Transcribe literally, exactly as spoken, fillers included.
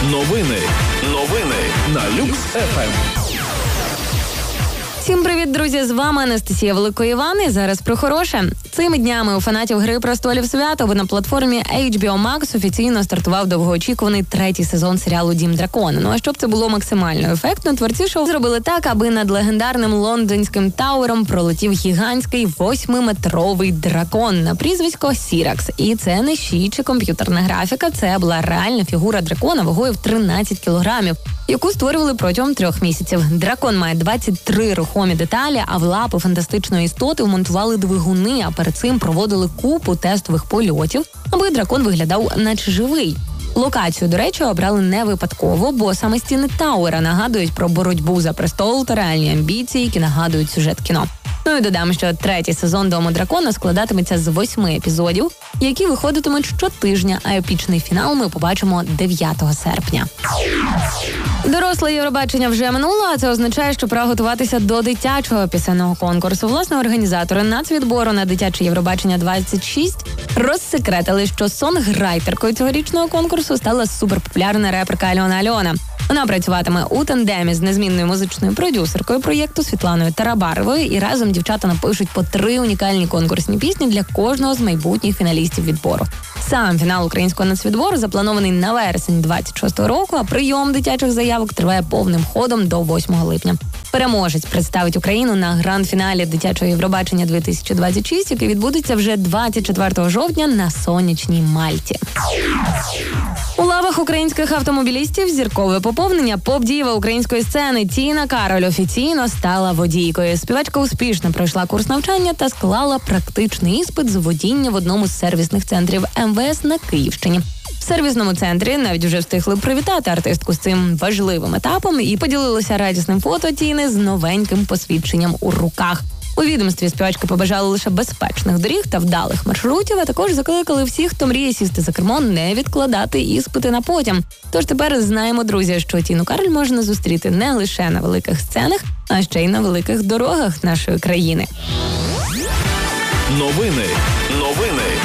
Новини. Новини на Люкс еф ем. Всім привіт, друзі! З вами Анастасія Великоїван. І зараз про хороше. Цими днями у фанатів «Гри престолів» свято на платформі ейч бі о Max офіційно стартував довгоочікуваний третій сезон серіалу «Дім дракона». Ну а щоб це було максимально ефектно, творці шоу зробили так, аби над легендарним лондонським Тауером пролетів гігантський восьмиметровий дракон на прізвисько Сіракс. І це не щі чи комп'ютерна графіка, це була реальна фігура дракона вагою в тринадцять кілограмів, яку створювали протягом трьох місяців. Дракон має двадцять три рухомі деталі, а в лапи фантастичної істоти вмонтували двигуни, а перед цим проводили купу тестових польотів, аби дракон виглядав наче живий. Локацію, до речі, обрали не випадково, бо саме стіни Тауера нагадують про боротьбу за престол та реальні амбіції, які нагадують сюжет кіно. Ну і додам, що третій сезон «Дому дракона» складатиметься з восьми епізодів, які виходитимуть щотижня, а епічний фінал ми побачимо дев'ятого серпня. Доросле Євробачення вже минуло, а це означає, що пора готуватися до дитячого пісенного конкурсу. Власне, організатори нацвідбору на дитяче Євробачення двадцять шість розсекретили, що сонграйтеркою цьогорічного конкурсу стала суперпопулярна реперка Альона Альона. Вона працюватиме у тандемі з незмінною музичною продюсеркою проєкту Світланою Тарабаровою, і разом дівчата напишуть по три унікальні конкурсні пісні для кожного з майбутніх фіналістів відбору. Сам фінал українського нацвідбору запланований на вересень двадцять шостого року, а прийом дитячих заявок триває повним ходом до восьмого липня. Переможець представить Україну на гранд-фіналі дитячого Євробачення дві тисячі двадцять шість, який відбудеться вже двадцять четвертого жовтня на сонячній Мальті. У лавах українських автомобілістів зіркове поповнення. Поп-діва української сцени Тіна Кароль офіційно стала водійкою. Співачка успішно пройшла курс навчання та склала практичний іспит з водіння в одному з сервісних центрів ем ве ес на Київщині. В сервісному центрі навіть вже встигли привітати артистку з цим важливим етапом і поділилися радісним фото Тіни з новеньким посвідченням у руках. У відомстві співачки побажали лише безпечних доріг та вдалих маршрутів, а також закликали всіх, хто мріє сісти за кермо, не відкладати іспити на потім. Тож тепер знаємо, друзі, що Тіну Кароль можна зустріти не лише на великих сценах, а ще й на великих дорогах нашої країни. Новини. Новини.